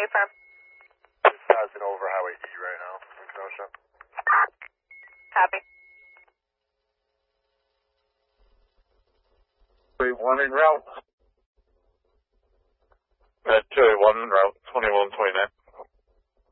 affirm. Just passing over Highway E right now in Kenosha. Copy. 1 en route. 2-1 en route.